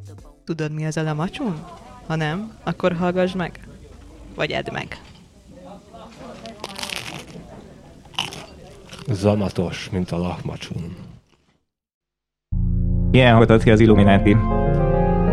Tudod, mi az a lamacsun? Ha nem, akkor hallgass meg. Vagy edd meg. Zamatos, mint a lahmacsun. Ilyen hallgatott ki az Illuminati.